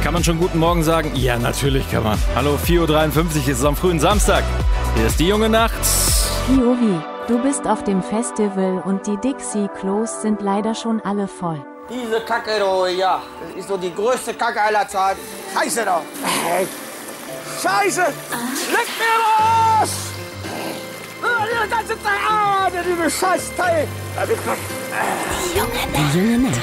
Kann man schon guten Morgen sagen? Ja, natürlich kann man. Hallo, 4:53 Uhr ist es am frühen Samstag. Hier ist die junge Nacht. POV, du bist auf dem Festival und die Dixie-Klos sind leider schon alle voll. Diese Kacke, du, ja, das ist so die größte Kacke aller Zeiten. Scheiße doch. Scheiße! Leck mir los! Die ganze Zeit, diese scheiß Teil. Die junge Nacht.